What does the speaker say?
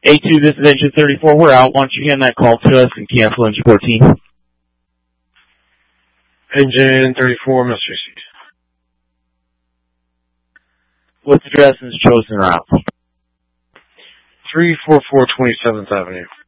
A2, this is engine 34. We're out. Why don't you hand that call to us and cancel engine 14? Engine 34, Mr. C. What's the address and chosen route? 344 27th Avenue.